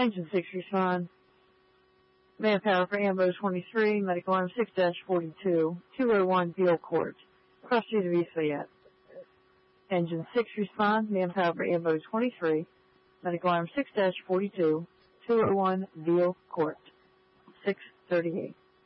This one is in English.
Engine 6 respond. Manpower for Ambo 23, Medical Arm 6-42, 201 Beale Court, Cross Street of East Fayette. Engine 6 respond. Manpower for Ambo 23, Medical Arm 6-42, 201 Beale Court, 638.